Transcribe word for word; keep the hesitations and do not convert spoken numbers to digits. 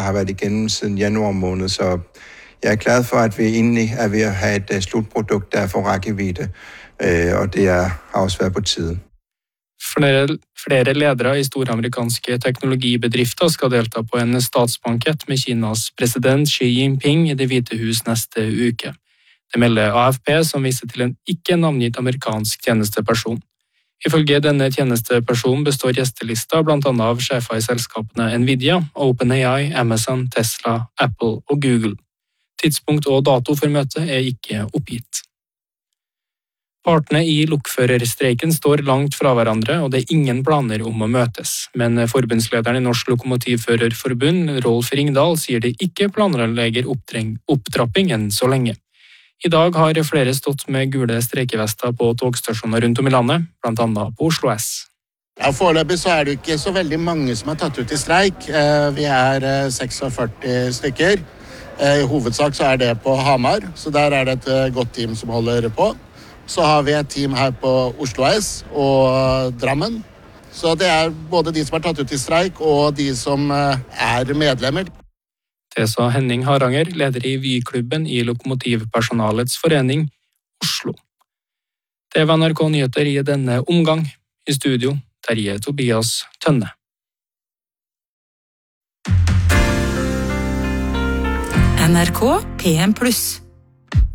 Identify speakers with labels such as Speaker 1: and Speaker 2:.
Speaker 1: der har vært igennem siden januar måned, så jeg er glad for, at vi egentlig er ved å ha et sluttprodukt der får rækkevidde, og det er, har også vært på tide.
Speaker 2: Flere, flere ledere i store amerikanske teknologibedrifter skal delta på en statsbankett med Kinas president Xi Jinping i Det hvite hus neste uke. Det melder A F P, som viser til en ikke navngitt amerikansk tjenesteperson. Ifølge denne tjenestepersonen består gjestelista blant annet av sjefer i selskapene Nvidia, OpenAI, Amazon, Tesla, Apple og Google. Tidspunkt og dato for møtet er ikke oppgitt. Partene i lokførerstreiken står langt fra hverandre, og det er ingen planer om å møtes. Men forbundslederen i Norsk Lokomotivførerforbund, Rolf Ringdal, sier de ikke planlegger opptrapping enn så lenge. I dag har flere stått med gule streikevester på togstasjoner rundt om i landet, blant annet på Oslo S.
Speaker 3: Ja, foreløpig så er det ikke så veldig mange som har tatt ut i streik. Vi er førtiseks stykker. I hovedsak så er det på Hamar, så der er det et godt team som holder på. Så har vi et team her på Oslo S og Drammen. Så det er både de som har tatt ut i streik og de som er medlemmer.
Speaker 2: Det sa Henning Haranger, leder i Vy-klubben i Lokomotivpersonalets forening Oslo. Det var N R K Nyheter i denne omgang. I studio, Terje Tobias Tønne.
Speaker 4: N R K P M pluss